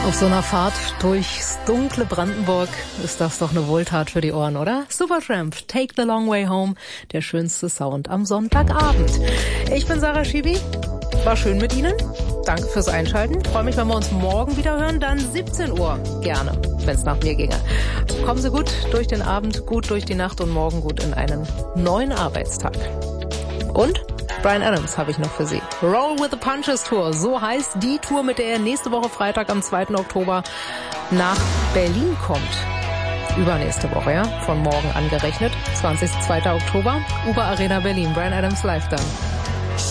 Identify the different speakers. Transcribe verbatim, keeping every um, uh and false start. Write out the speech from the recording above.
Speaker 1: Auf so einer Fahrt durchs dunkle Brandenburg ist das doch eine Wohltat für die Ohren, oder? Supertramp, Take the Long Way Home, der schönste Sound am Sonntagabend. Ich bin Sarah Schibi, war schön mit Ihnen. Danke fürs Einschalten. Freue mich, wenn wir uns morgen wieder hören, dann siebzehn Uhr. Gerne, wenn es nach mir ginge. Kommen Sie gut durch den Abend, gut durch die Nacht und morgen gut in einen neuen Arbeitstag. Und Bryan Adams habe ich noch für Sie. Roll with the Punches Tour, so heißt die Tour, mit der er nächste Woche Freitag am zweiten Oktober nach Berlin kommt. Übernächste Woche, ja, von morgen angerechnet. zwanzigster zweiter Oktober, Uber Arena Berlin. Bryan Adams live dann.